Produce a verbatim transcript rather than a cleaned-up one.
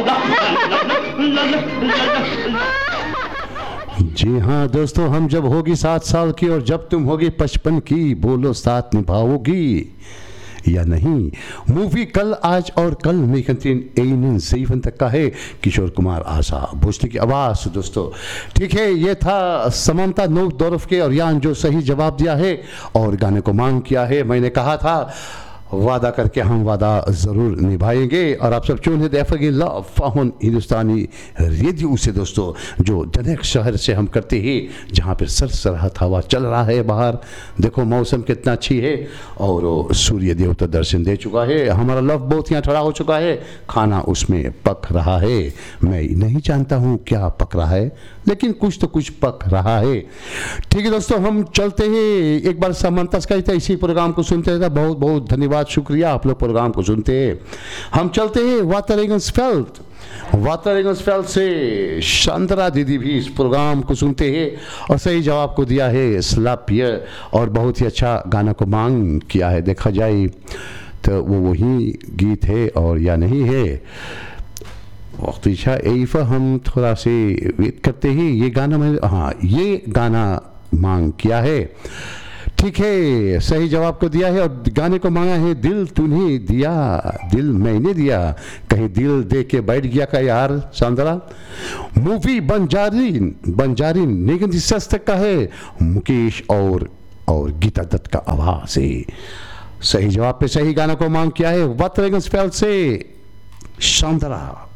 जी हाँ दोस्तों, हम जब होगी सात साल की और जब तुम होगी पचपन की, बोलो साथ निभाओगी या नहीं। मूवी कल आज और कल मेकंतीन एन सेवन तक का है। किशोर कुमार, आशा भोसले की आवाज़ दोस्तों। ठीक है, ये था समंता नोकदोरफ के और यान जो सही जवाब दिया है और गाने को मांग किया है। मैंने कहा था वादा करके हम वादा ज़रूर निभाएंगे। और आप सब चुन है लव फाउन हिंदुस्तानी रेडियो से दोस्तों, जो डनेक शहर से हम करते हैं, जहाँ पर सरसराहत हवा चल रहा है बाहर। देखो मौसम कितना अच्छी है और सूर्य देव तो दर्शन दे चुका है। हमारा लव बहुत यहाँ खड़ा हो चुका है, खाना उसमें पक रहा है। मैं नहीं जानता हूँ क्या पक रहा है, लेकिन कुछ तो कुछ पक रहा है। ठीक है दोस्तों, हम चलते हैं। एक बार समंता का इसी प्रोग्राम को सुनते रहता। बहुत बहुत धन्यवाद, शुक्रिया आप लोग प्रोग्राम को सुनते हैं। हम चलते हैं वाटररेगन्सफेल्ड। वाटररेगन्सफेल्ड से शांतरा दीदी भी इस प्रोग्राम को सुनते हैं और सही जवाब को दिया है स्लापिय, और बहुत ही अच्छा गाना को मांग किया है। देखा जाए तो वो वही गीत है और या नहीं है। वक्त इच्छा एफ हम थोड़ा से वेट करते हैं। ये गाना मैं हाँ ये गाना मांग किया है। ठीक है, सही जवाब को दिया है और गाने को मांगा है दिल तूने दिया दिल मैंने दिया, कहीं दिल दे के बैठ गया का यार शांतरा। मूवी बंजारिन बंजारिन निगंदी सस्त का है, मुकेश और और गीता दत्त का आवाज है। सही जवाब पे सही गाना को मांग किया है वाटररेगन्सफेल्ड से शांतरा।